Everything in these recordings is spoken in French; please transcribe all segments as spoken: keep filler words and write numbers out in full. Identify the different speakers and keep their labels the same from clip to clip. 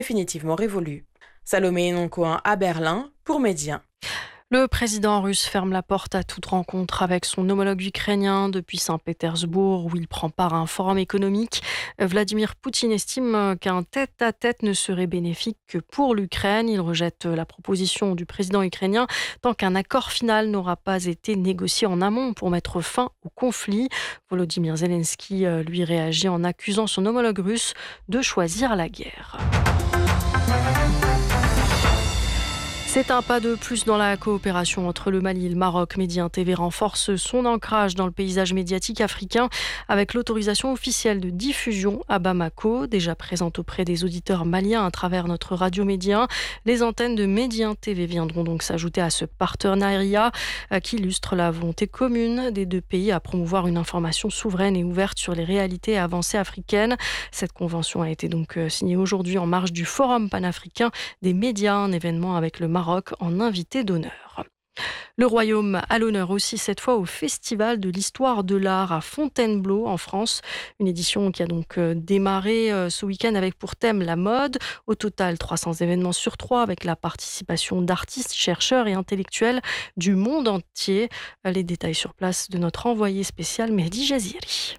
Speaker 1: définitivement révolue. Salomé Noncoin à Berlin pour Média.
Speaker 2: Le président russe ferme la porte à toute rencontre avec son homologue ukrainien depuis Saint-Pétersbourg où il prend part à un forum économique. Vladimir Poutine estime qu'un tête-à-tête ne serait bénéfique que pour l'Ukraine. Il rejette la proposition du président ukrainien tant qu'un accord final n'aura pas été négocié en amont pour mettre fin au conflit. Volodymyr Zelensky lui réagit en accusant son homologue russe de choisir la guerre. C'est un pas de plus dans la coopération entre le Mali et le Maroc. Média T V renforce son ancrage dans le paysage médiatique africain avec l'autorisation officielle de diffusion à Bamako, déjà présente auprès des auditeurs maliens à travers notre radio Média. Les antennes de Média T V viendront donc s'ajouter à ce partenariat qui illustre la volonté commune des deux pays à promouvoir une information souveraine et ouverte sur les réalités avancées africaines. Cette convention a été donc signée aujourd'hui en marge du Forum panafricain des médias, un événement avec le Maroc en invité d'honneur. Le Royaume à l'honneur aussi, cette fois au Festival de l'Histoire de l'Art à Fontainebleau en France. Une édition qui a donc démarré ce week-end avec pour thème la mode. Au total, trois cents événements sur trois avec la participation d'artistes, chercheurs et intellectuels du monde entier. Les détails sur place de notre envoyé spécial Mehdi Jaziri.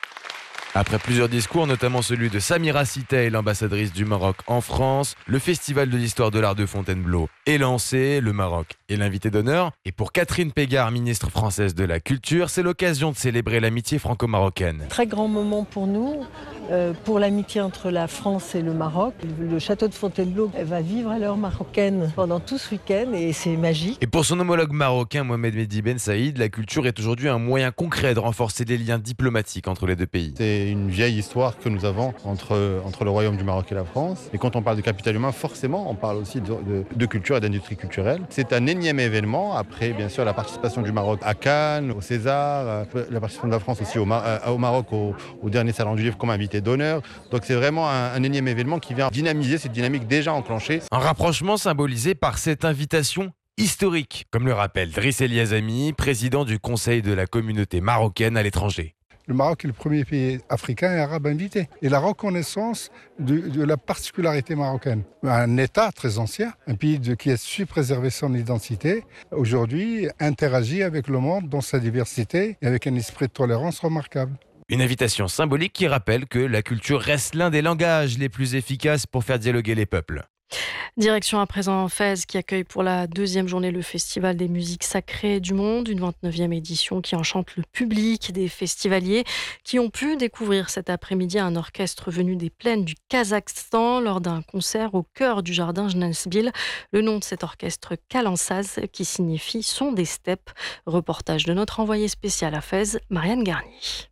Speaker 3: Après plusieurs discours, notamment celui de Samira Sitay, l'ambassadrice du Maroc en France, le Festival de l'Histoire de l'Art de Fontainebleau est lancé. Le Maroc est l'invité d'honneur. Et pour Catherine Pégard, ministre française de la Culture, c'est l'occasion de célébrer l'amitié franco-marocaine.
Speaker 4: Très grand moment pour nous, euh, pour l'amitié entre la France et le Maroc. Le château de Fontainebleau va vivre à l'heure marocaine pendant tout ce week-end et c'est magique.
Speaker 3: Et pour son homologue marocain, Mohamed Mehdi Ben Saïd, la culture est aujourd'hui un moyen concret de renforcer les liens diplomatiques entre les deux pays.
Speaker 5: C'est une vieille histoire que nous avons entre, entre le Royaume du Maroc et la France. Et quand on parle de capital humain, forcément, on parle aussi de, de, de culture et d'industrie culturelle. C'est un énième événement, après bien sûr la participation du Maroc à Cannes, au César, la participation de la France aussi au, Mar- au Maroc au, au dernier Salon du Livre comme invité d'honneur. Donc c'est vraiment un, un énième événement qui vient dynamiser cette dynamique déjà enclenchée.
Speaker 3: Un rapprochement symbolisé par cette invitation historique, comme le rappelle Driss El Yazami, président du Conseil de la communauté marocaine à l'étranger.
Speaker 6: Le Maroc est le premier pays africain et arabe invité. Et la reconnaissance de, de la particularité marocaine. Un État très ancien, un pays de, qui a su préserver son identité, aujourd'hui interagit avec le monde dans sa diversité et avec un esprit de tolérance remarquable.
Speaker 3: Une invitation symbolique qui rappelle que la culture reste l'un des langages les plus efficaces pour faire dialoguer les peuples.
Speaker 2: Direction à présent Fès qui accueille pour la deuxième journée le Festival des musiques sacrées du monde, une vingt-neuvième édition qui enchante le public, des festivaliers qui ont pu découvrir cet après-midi un orchestre venu des plaines du Kazakhstan lors d'un concert au cœur du jardin Jnansbil. Le nom de cet orchestre Kalansaz qui signifie son des steppes. Reportage de notre envoyé spécial à Fès, Marianne Garnier.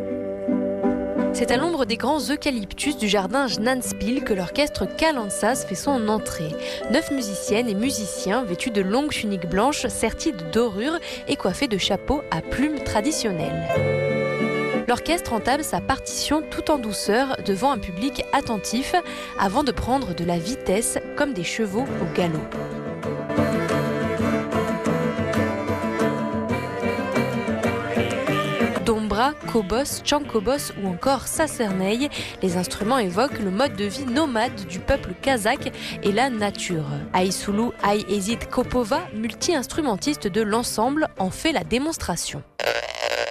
Speaker 7: C'est à l'ombre des grands eucalyptus du jardin Jnansbil que l'orchestre Kalansaz fait son entrée. Neuf musiciennes et musiciens vêtus de longues tuniques blanches serties de dorures et coiffés de chapeaux à plumes traditionnelles. L'orchestre entame sa partition tout en douceur devant un public attentif avant de prendre de la vitesse comme des chevaux au galop. Dombra, Kobos, Tchankobos ou encore Saserney, les instruments évoquent le mode de vie nomade du peuple kazakh et la nature. Aïsoulou Aïezid Kopova, multi-instrumentiste de l'ensemble, en fait la démonstration.